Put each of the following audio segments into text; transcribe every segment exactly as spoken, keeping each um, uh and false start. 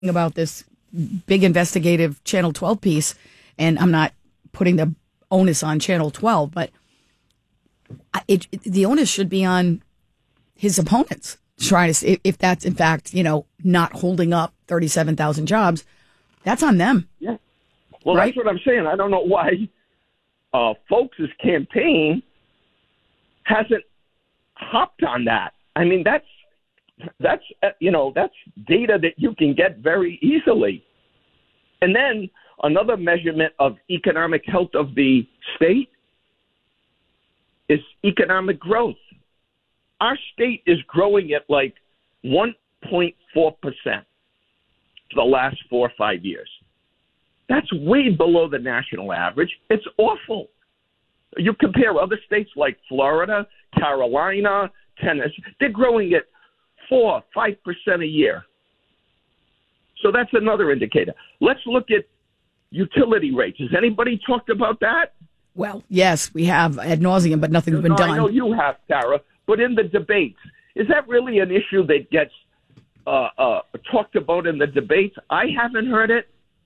about this big investigative Channel twelve piece, and I'm not putting the onus on Channel twelve, but it, it, the onus should be on his opponents trying to, if, if that's in fact, you know, not holding up thirty-seven thousand jobs, that's on them. Yeah. Well, right? That's what I'm saying. I don't know why uh, folks' campaign hasn't hopped on that. I mean, that's, that's, uh, you know, that's data that you can get very easily. And then another measurement of economic health of the state is economic growth. Our state is growing at like one point four percent for the last four or five years. That's way below the national average. It's awful. You compare other states like Florida, Carolina, Tennessee, they're growing at four, five percent a year. So that's another indicator. Let's look at utility rates. Has anybody talked about that? Well, yes, we have ad nauseum, but nothing's no, been done. I know you have, Tara. But in the debates, is that really an issue that gets uh, uh, talked about in the debates? I haven't heard it.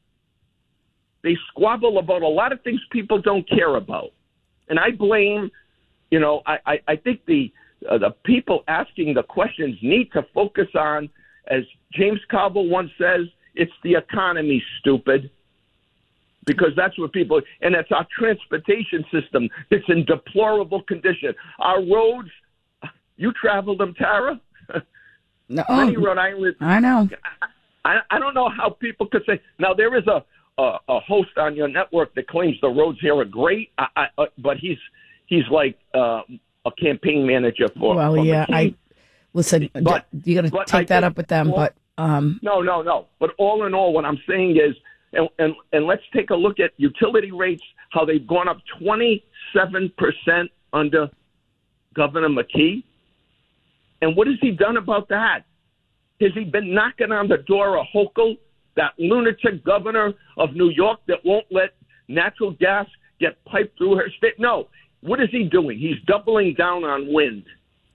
They squabble about a lot of things people don't care about. And I blame, you know, I, I, I think the uh, the people asking the questions need to focus on, as James Carville once says, it's the economy, stupid. Because that's what people, and it's our transportation system. It's in deplorable condition. Our roads, you travel them, Tara? No, Many Rhode Island. I know. I, I don't know how people could say. Now, there is a, a, a host on your network that claims the roads here are great, I, I, uh, but he's he's like uh, a campaign manager for. Well, for yeah, McKean. I listen. But, you got to take that up with them. All, but um, no, no, no. But all in all, what I'm saying is. And, and, and let's take a look at utility rates, how they've gone up twenty-seven percent under Governor McKee. And what has he done about that? Has he been knocking on the door of Hochul, that lunatic governor of New York that won't let natural gas get piped through her state? No. What is he doing? He's doubling down on wind.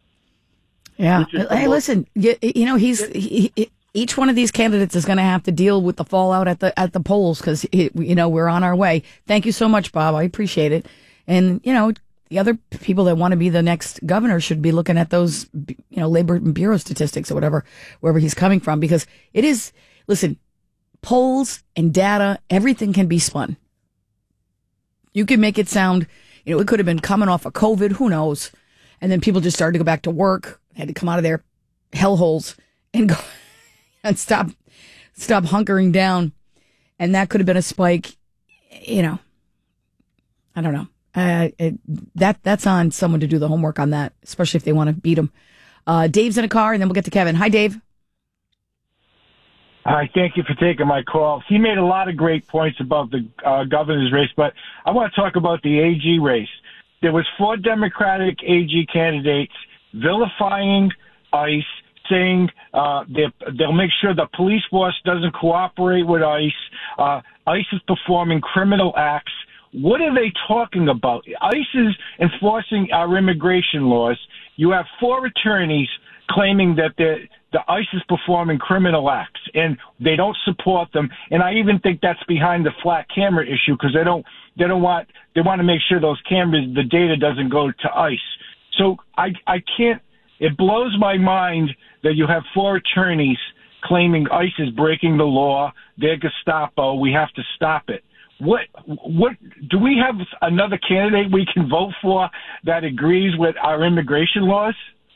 Yeah. Hey, most- listen, you, you know, he's he, he, each one of these candidates is going to have to deal with the fallout at the at the polls because, you know, we're on our way. Thank you so much, Bob. I appreciate it. And, you know, the other people that want to be the next governor should be looking at those, you know, labor bureau statistics or whatever, wherever he's coming from, because it is, listen, polls and data, everything can be spun. You can make it sound, you know, it could have been coming off of COVID, who knows? And then people just started to go back to work, had to come out of their hellholes and go and stop, stop hunkering down. And that could have been a spike, you know, I don't know. Uh, it, that that's on someone to do the homework on that, especially if they want to beat him. Uh, Dave's in a car, and then we'll get to Kevin. Hi, Dave. Hi, thank you for taking my call. He made a lot of great points about the uh, governor's race, but I want to talk about the A G race. There was four Democratic A G candidates vilifying ICE, saying uh, they'll make sure the police force doesn't cooperate with ICE. Uh, ICE is performing criminal acts. What are they talking about? ICE is enforcing our immigration laws. You have four attorneys claiming that the ICE is performing criminal acts, and they don't support them. And I even think that's behind the flat camera issue because they don't they don't want they want to make sure those cameras, the data doesn't go to ICE. So I I can't. It blows my mind that you have four attorneys claiming ICE is breaking the law. They're Gestapo. We have to stop it. What, what, do we have another candidate we can vote for that agrees with our immigration laws?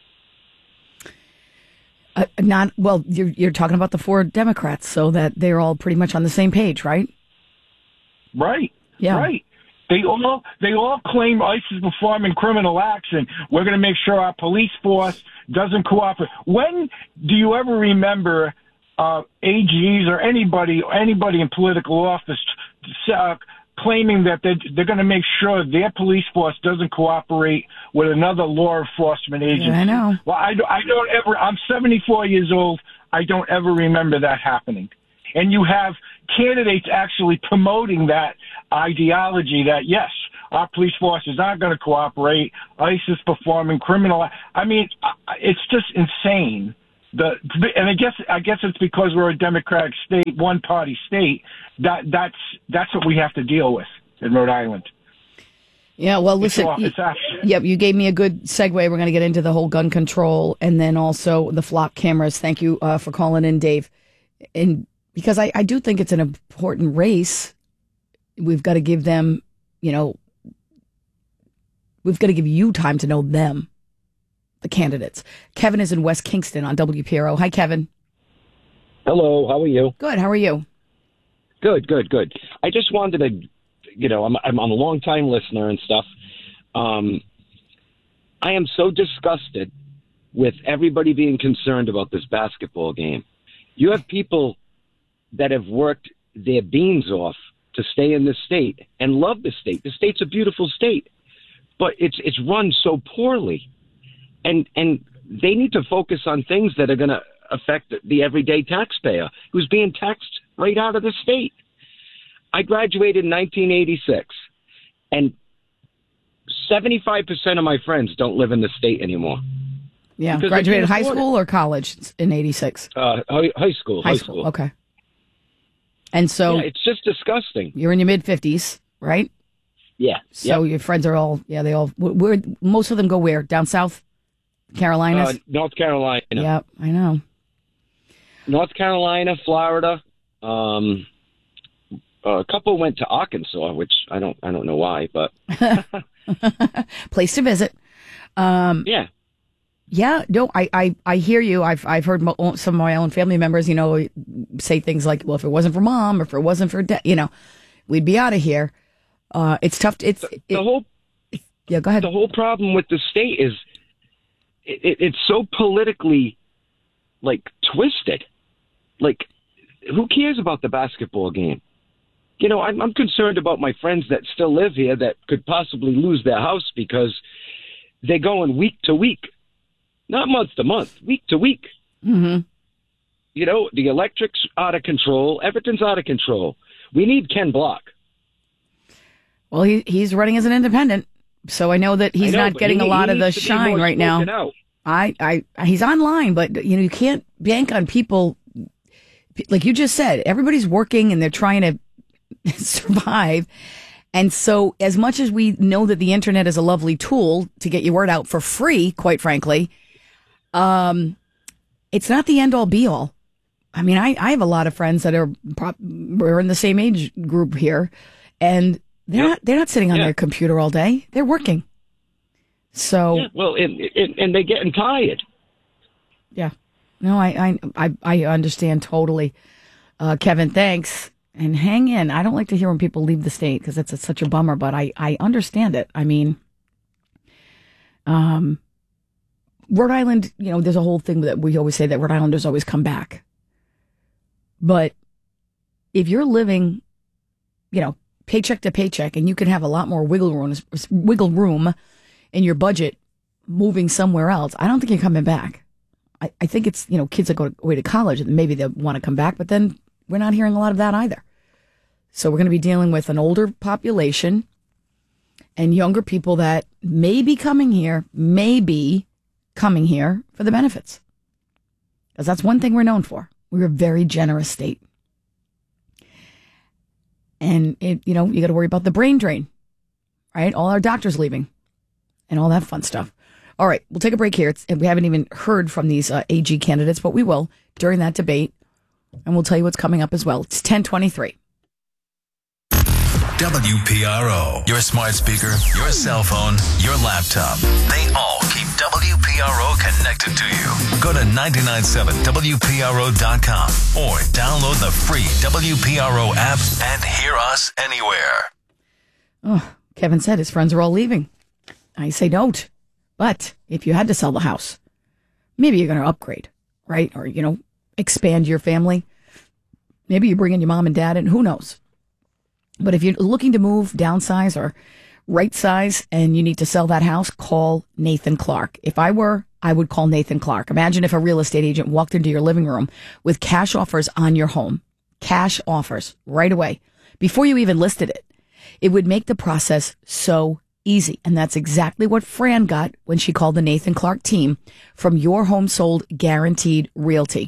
Uh, not, well, you're, you're talking about the four Democrats, so that they're all pretty much on the same page, right? Right. Yeah. Right. They all, they all claim ICE is performing criminal acts and we're going to make sure our police force doesn't cooperate. When do you ever remember uh, A Gs or anybody, anybody in political office Uh, claiming that they're, they're going to make sure their police force doesn't cooperate with another law enforcement agency? Yeah, I know. Well, I, I don't ever, I'm seventy-four years old. I don't ever remember that happening. And you have candidates actually promoting that ideology that, yes, our police force is not going to cooperate. ICE is performing criminal. I mean, it's just insane the and I guess I guess it's because we're a Democratic state, one party state. That that's that's what we have to deal with in Rhode Island. Yeah, well, listen. It's, it's yep, you gave me a good segue. We're going to get into the whole gun control and then also the flock cameras. Thank you uh, for calling in, Dave. And because I, I do think it's an important race, we've got to give them, you know, we've got to give you time to know them, the candidates. Kevin is in West Kingston on W P R O. Hi, Kevin. Hello, how are you? Good, how are you? Good, good, good. I just wanted to, you know, I'm, I'm a long-time listener and stuff. Um, I am so disgusted with everybody being concerned about this basketball game. You have people that have worked their beans off to stay in this state and love the state. The state's a beautiful state, but it's it's run so poorly. And and they need to focus on things that are going to affect the everyday taxpayer who's being taxed right out of the state. I graduated in nineteen eighty-six, and seventy-five percent of my friends don't live in the state anymore. Yeah, graduated high school or college in eighty-six? Uh, high, high school. High, high school. school, okay. And so... Yeah, it's just disgusting. You're in your mid-fifties, right? Yeah. So yep. your friends are all, yeah, they all, where, most of them go where? Down south? Carolinas? Uh, North Carolina. Yep, I know. North Carolina, Florida. Um, a couple went to Arkansas, which I don't, I don't know why, but place to visit. Um, yeah, yeah. No, I, I, I hear you. I've, I've heard mo- some of my own family members, you know, say things like, "Well, if it wasn't for mom, or if it wasn't for dad, you know, we'd be out of here." Uh, it's tough. To, it's the, the it, whole. Yeah, go ahead. The whole problem with the state is it, it, it's so politically, like, twisted. Like, who cares about the basketball game? You know, I'm, I'm concerned about my friends that still live here that could possibly lose their house because they're going week to week, not month to month, week to week. Mm-hmm. You know, the electric's out of control. Everything's out of control. We need Ken Block. Well, he he's running as an independent, so I know that he's know, not getting he, a lot of the shine right now. Out. I, I, he's online, but you know, you can't bank on people. Like you just said, everybody's working and they're trying to survive. And so as much as we know that the internet is a lovely tool to get your word out for free, quite frankly, um, it's not the end all be all. I mean, I, I have a lot of friends that are, we're in the same age group here, and they're yep. not, they're not sitting on yeah. their computer all day. They're working. So, yeah, well, and, and, and they're getting tired. Yeah. No, I, I, I, I understand totally. Uh, Kevin, thanks. And hang in. I don't like to hear when people leave the state because it's a, such a bummer, but I, I understand it. I mean, um, Rhode Island, you know, there's a whole thing that we always say that Rhode Islanders always come back. But if you're living, you know, paycheck to paycheck, and you can have a lot more wiggle room, wiggle room in your budget moving somewhere else, I don't think you're coming back. I, I think it's, you know, kids that go away to college and maybe they want to come back, but then we're not hearing a lot of that either. So we're going to be dealing with an older population and younger people that may be coming here, may be coming here for the benefits. Because that's one thing we're known for. We're a very generous state. And, it, you know, you got to worry about the brain drain, right? All our doctors leaving and all that fun stuff. All right, we'll take a break here. It's, we haven't even heard from these uh, A G candidates, but we will during that debate. And we'll tell you what's coming up as well. It's ten twenty-three. W P R O. Your smart speaker, your cell phone, your laptop. They all keep W P R O connected to you. Go to nine nine seven W P R O dot com or download the free W P R O app and hear us anywhere. Oh, Kevin said his friends are all leaving. I say don't. But if you had to sell the house, maybe you're going to upgrade, right? Or, you know, expand your family. Maybe you bring in your mom and dad, and who knows? But if you're looking to move, downsize, or right size, and you need to sell that house, call Nathan Clark. If I were, I would call Nathan Clark. Imagine if a real estate agent walked into your living room with cash offers on your home. Cash offers right away before you even listed it. It would make the process so easy. And that's exactly what Fran got when she called the Nathan Clark team from Your Home Sold Guaranteed Realty.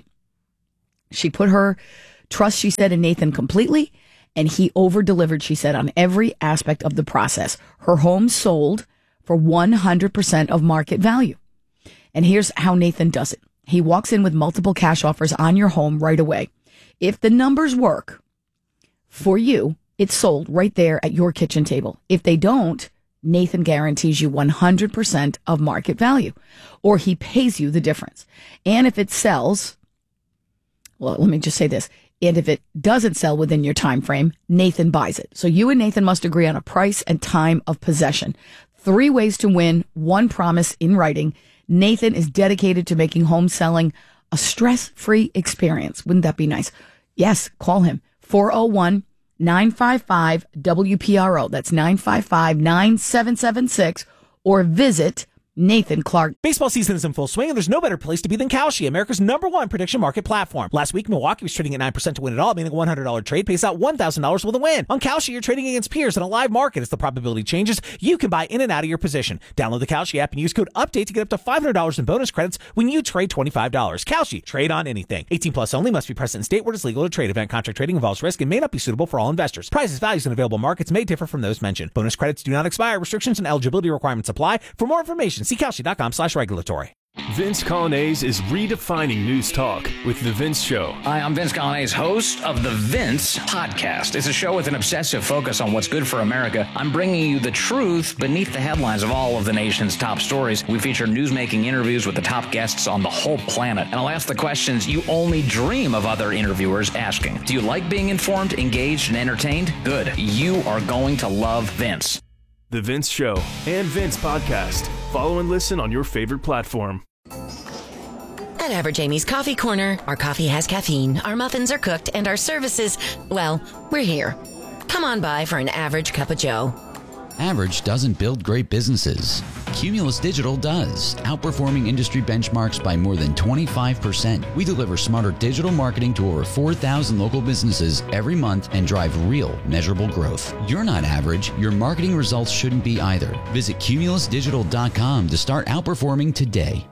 She put her trust, she said, in Nathan completely, and he over-delivered, she said, on every aspect of the process. Her home sold for one hundred percent of market value. And here's how Nathan does it. He walks in with multiple cash offers on your home right away. If the numbers work for you, it's sold right there at your kitchen table. If they don't, Nathan guarantees you one hundred percent of market value, or he pays you the difference. And if it sells, well, let me just say this. And if it doesn't sell within your time frame, Nathan buys it. So you and Nathan must agree on a price and time of possession. Three ways to win, one promise in writing. Nathan is dedicated to making home selling a stress-free experience. Wouldn't that be nice? Yes, call him. four oh one, nine five five, W P R O. That's nine five five, nine seven seven six. Or visit Nathan Clark. Baseball season is in full swing, and there's no better place to be than Kalshi, America's number one prediction market platform. Last week, Milwaukee was trading at nine percent to win it all, meaning a one hundred dollars trade pays out one thousand dollars with a win. On Kalshi, you're trading against peers in a live market. As the probability changes, you can buy in and out of your position. Download the Kalshi app and use code UPDATE to get up to five hundred dollars in bonus credits when you trade twenty-five dollars. Kalshi, trade on anything. eighteen plus only, must be present in state where it is legal to trade. Event contract trading involves risk and may not be suitable for all investors. Prices, values, and available markets may differ from those mentioned. Bonus credits do not expire. Restrictions and eligibility requirements apply. For more information, see Kalshi dot com slash regulatory. Vince Colonnese is redefining news talk with The Vince Show. Hi, I'm Vince Colonnese, host of The Vince Podcast. It's a show with an obsessive focus on what's good for America. I'm bringing you the truth beneath the headlines of all of the nation's top stories. We feature news-making interviews with the top guests on the whole planet. And I'll ask the questions you only dream of other interviewers asking. Do you like being informed, engaged, and entertained? Good. You are going to love Vince. The Vince Show and Vince Podcast. Follow and listen on your favorite platform. At Average Amy's Coffee Corner, our coffee has caffeine, our muffins are cooked, and our services, well, we're here. Come on by for an average cup of joe. Average doesn't build great businesses. Cumulus Digital does, outperforming industry benchmarks by more than twenty-five percent. We deliver smarter digital marketing to over four thousand local businesses every month and drive real, measurable growth. You're not average. Your marketing results shouldn't be either. Visit cumulus digital dot com to start outperforming today.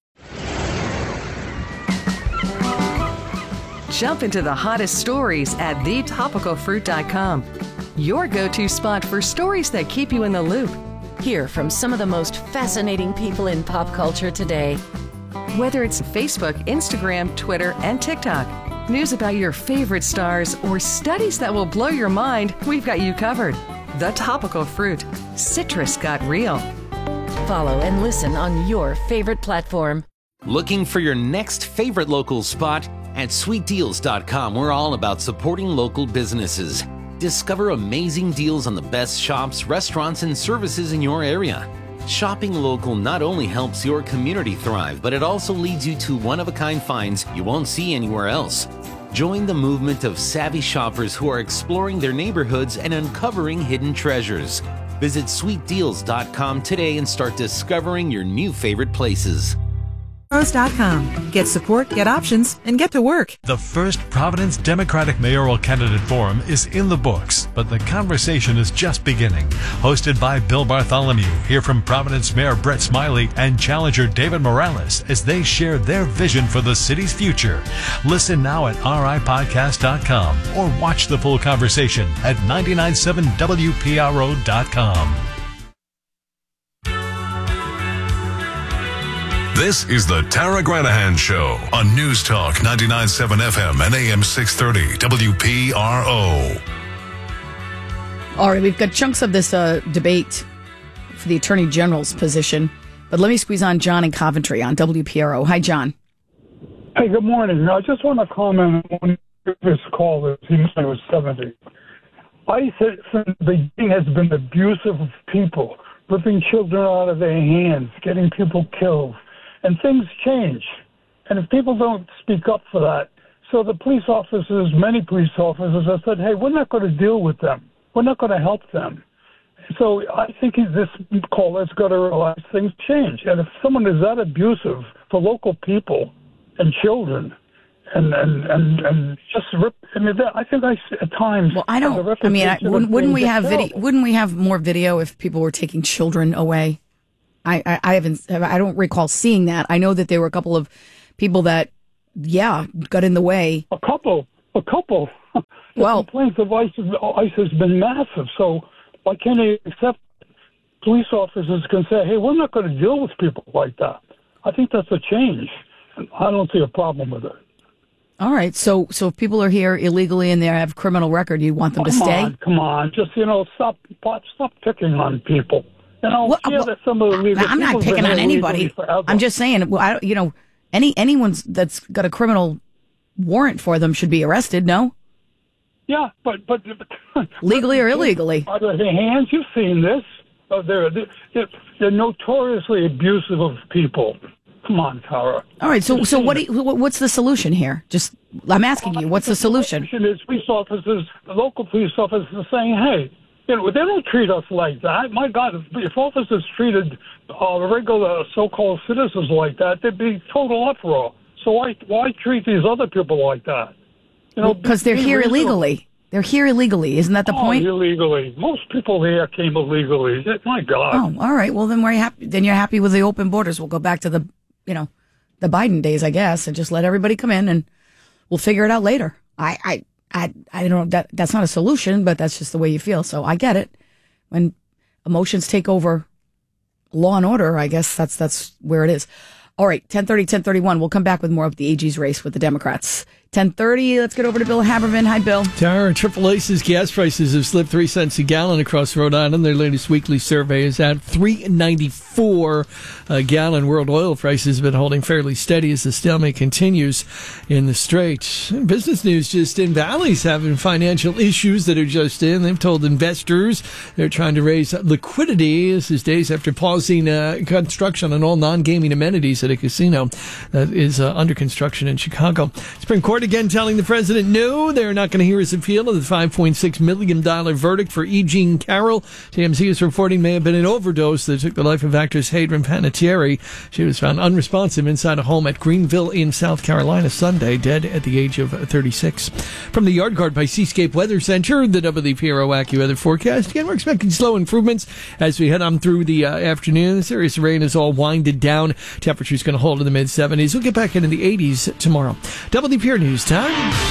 Jump into the hottest stories at the topical fruit dot com. Your go-to spot for stories that keep you in the loop. Hear from some of the most fascinating people in pop culture today. Whether it's Facebook, Instagram, Twitter, and TikTok, news about your favorite stars, or studies that will blow your mind, we've got you covered. The Topical Fruit. Citrus got real. Follow and listen on your favorite platform. Looking for your next favorite local spot? At sweet deals dot com, we're all about supporting local businesses. Discover amazing deals on the best shops, restaurants, and services in your area. Shopping local not only helps your community thrive, but it also leads you to one-of-a-kind finds you won't see anywhere else. Join the movement of savvy shoppers who are exploring their neighborhoods and uncovering hidden treasures. Visit sweet deals dot com today and start discovering your new favorite places. Pros dot com. Get support, get options, and get to work. The first Providence Democratic Mayoral Candidate Forum is in the books, but the conversation is just beginning. Hosted by Bill Bartholomew, hear from Providence Mayor Brett Smiley and challenger David Morales as they share their vision for the city's future. Listen now at R I podcast dot com or watch the full conversation at nine nine seven W P R O dot com. This is the Tara Granahan Show on News Talk ninety-nine point seven F M and A M six thirty W P R O. All right, we've got chunks of this uh, debate for the Attorney General's position, but let me squeeze on John in Coventry on W P R O. Hi, John. Hey, good morning. I just want to comment on this call that seems like it was seventy. ICE from the beginning has been abusive of people, ripping children out of their hands, getting people killed. And things change. And if people don't speak up for that, so the police officers, many police officers have said, hey, we're not going to deal with them. We're not going to help them. So I think this caller's got to realize things change. And if someone is that abusive for local people and children, and and and, and just rip. I mean, that, I think I at times. Well, I don't. I mean, I, wouldn't, wouldn't we have video? Wouldn't we have more video if people were taking children away? I, I, I haven't. I don't recall seeing that. I know that there were a couple of people that, yeah, got in the way. A couple. A couple. The well, complaints of ICE, ICE has been massive. So why can't they accept? Police officers can say, "Hey, we're not going to deal with people like that." I think that's a change. I don't see a problem with it. All right. So, so if people are here illegally and they have a criminal record, you want them come to stay? On, come on, just you know, stop, stop picking on people. You know, well, yeah, well, some of the legal I'm not picking on anybody. I'm just saying, well, I, you know, any anyone's that's got a criminal warrant for them should be arrested. No. Yeah, but but, but legally or illegally. Are there hands? You've seen this. Oh, they're, they're they're notoriously abusive of people. Come on, Tara. All right. So so what? Do you, what's the solution here? Just I'm asking you. What's the solution? The solution is police officers, the local police officers, are saying, hey, you know, they don't treat us like that. My God, if, if officers treated uh, regular so-called citizens like that, there'd be total uproar. So why why treat these other people like that? You know, because they're here reasonable. illegally. They're here illegally. Isn't that the oh, point? Illegally. Most people here came illegally. My God. Oh, all right. Well, then we're happy. Then you're happy with the open borders. We'll go back to the, you know, the Biden days, I guess, and just let everybody come in, and we'll figure it out later. I, I, I, I don't know. That that's not a solution, but that's just the way you feel. So I get it. When emotions take over law and order, I guess that's that's where it is. All right, ten thirty, ten thirty-one. We'll come back with more of the A G's race with the Democrats. ten thirty, let's get over to Bill Haberman. Hi, Bill. Tara, Triple Aces gas prices have slipped three cents a gallon across Rhode Island. Their latest weekly survey is at three ninety-four a gallon. World oil prices have been holding fairly steady as the stalemate continues in the Strait. Business news just in. Valley's having financial issues that are just in. They've told investors they're trying to raise liquidity. This is days after pausing uh, construction on all non-gaming amenities at a casino that is uh, under construction in Chicago. Supreme Court again telling the president no, they're not going to hear his appeal of the five point six million dollars verdict for E. Jean Carroll. T M Z is reporting may have been an overdose that took the life of actress Hadron Panettiere. She was found unresponsive inside a home at Greenville in South Carolina Sunday, dead at the age of thirty-six. From the Yard Guard by Seascape Weather Center, the W P R O AccuWeather forecast. Again, we're expecting slow improvements as we head on through the uh, afternoon. The serious rain is all winded down. Temperature's going to hold in the mid seventies. We'll get back into the eighties tomorrow. W P R News time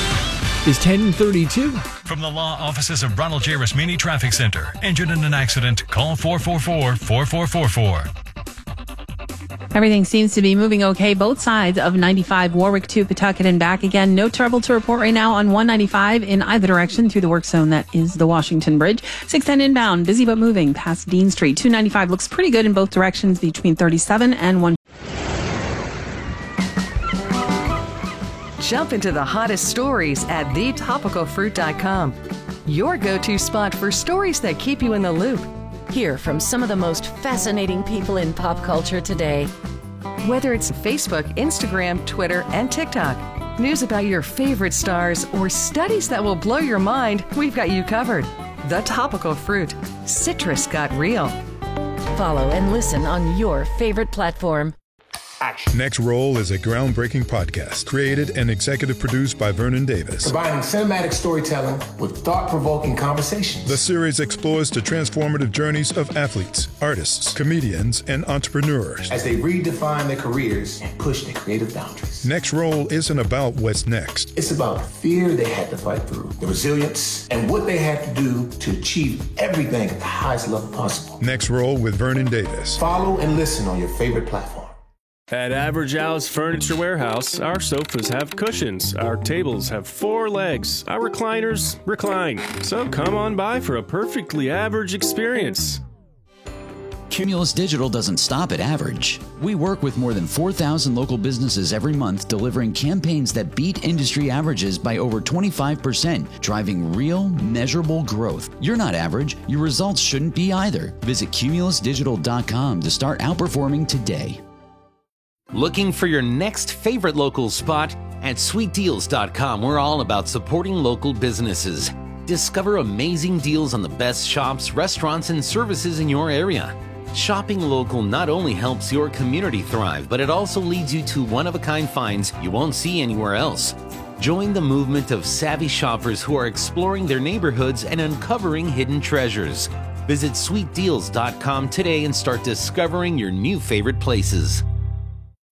is ten thirty-two. From the law offices of Ronald J. Rasmini Traffic Center. Injured in an accident? Call four four four, four four four four. Everything seems to be moving okay. Both sides of ninety-five, Warwick to Pawtucket and back again. No trouble to report right now on one ninety-five in either direction through the work zone. That is the Washington Bridge. six ten inbound, busy but moving past Dean Street. two ninety-five looks pretty good in both directions between thirty-seven and one. Jump into the hottest stories at the topical fruit dot com. Your go-to spot for stories that keep you in the loop. Hear from some of the most fascinating people in pop culture today. Whether it's Facebook, Instagram, Twitter, and TikTok, news about your favorite stars, or studies that will blow your mind, we've got you covered. The Topical Fruit. Citrus got real. Follow and listen on your favorite platform. Next Roll is a groundbreaking podcast created and executive produced by Vernon Davis. Combining cinematic storytelling with thought-provoking conversations. The series explores the transformative journeys of athletes, artists, comedians, and entrepreneurs as they redefine their careers and push their creative boundaries. Next Roll isn't about what's next. It's about the fear they had to fight through, the resilience, and what they had to do to achieve everything at the highest level possible. Next Roll with Vernon Davis. Follow and listen on your favorite platform. At Average Al's Furniture Warehouse, our sofas have cushions, our tables have four legs, our recliners recline. So come on by for a perfectly average experience. Cumulus Digital doesn't stop at average. We work with more than four thousand local businesses every month, delivering campaigns that beat industry averages by over twenty-five percent, driving real, measurable growth. You're not average. Your results shouldn't be either. Visit cumulus digital dot com to start outperforming today. Looking for your next favorite local spot? At sweet deals dot com, we're all about supporting local businesses. Discover amazing deals on the best shops, restaurants, and services in your area. Shopping local not only helps your community thrive, but it also leads you to one-of-a-kind finds you won't see anywhere else. Join the movement of savvy shoppers who are exploring their neighborhoods and uncovering hidden treasures. Visit sweet deals dot com today and start discovering your new favorite places.